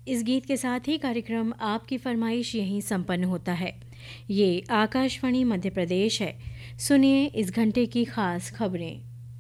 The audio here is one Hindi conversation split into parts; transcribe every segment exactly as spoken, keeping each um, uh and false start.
इस गीत के साथ ही कार्यक्रम आपकी फरमाइश यहीं संपन्न होता है। ये आकाशवाणी मध्य प्रदेश है। सुनिए इस घंटे की खास खबरें।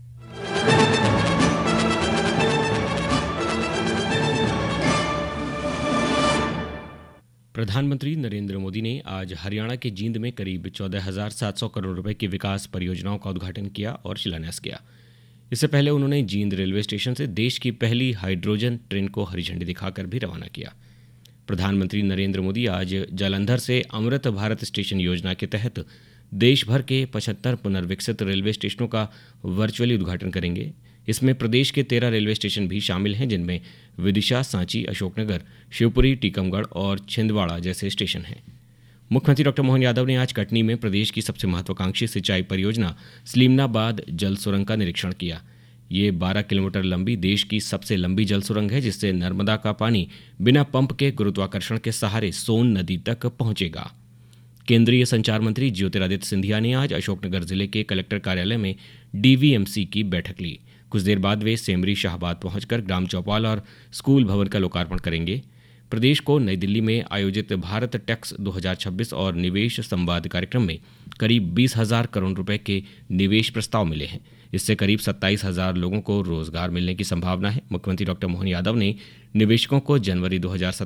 प्रधानमंत्री नरेंद्र मोदी ने आज हरियाणा के जींद में करीब चौदह हजार सात सौ करोड़ रुपए की विकास परियोजनाओं का उद्घाटन किया और शिलान्यास किया। इससे पहले उन्होंने जींद रेलवे स्टेशन से देश की पहली हाइड्रोजन ट्रेन को हरी झंडी दिखाकर भी रवाना किया। प्रधानमंत्री नरेंद्र मोदी आज जालंधर से अमृत भारत स्टेशन योजना के तहत देश भर के पचहत्तर पुनर्विकसित रेलवे स्टेशनों का वर्चुअली उद्घाटन करेंगे। इसमें प्रदेश के तेरह रेलवे स्टेशन भी शामिल हैं, जिनमें विदिशा, सांची, अशोकनगर, शिवपुरी, टीकमगढ़ और छिंदवाड़ा जैसे स्टेशन हैं। मुख्यमंत्री डॉक्टर मोहन यादव ने आज कटनी में प्रदेश की सबसे महत्वाकांक्षी सिंचाई परियोजना सलीमनाबाद जल सुरंग का निरीक्षण किया। ये बारह किलोमीटर लंबी देश की सबसे लंबी जल सुरंग है, जिससे नर्मदा का पानी बिना पंप के गुरुत्वाकर्षण के सहारे सोन नदी तक पहुंचेगा। केंद्रीय संचार मंत्री ज्योतिरादित्य सिंधिया ने आज अशोकनगर जिले के कलेक्टर कार्यालय में डीवीएमसी की बैठक ली। कुछ देर बाद वे सेमरी शाहबाद पहुंचकर ग्राम चौपाल और स्कूल भवन का लोकार्पण करेंगे। प्रदेश को नई दिल्ली में आयोजित भारत टैक्स दो हज़ार छब्बीस और निवेश संवाद कार्यक्रम में करीब बीस हजार करोड़ रुपए के निवेश प्रस्ताव मिले हैं। इससे करीब सत्ताईस हजार लोगों को रोजगार मिलने की संभावना है। मुख्यमंत्री डॉक्टर मोहन यादव ने निवेशकों को जनवरी दो हज़ार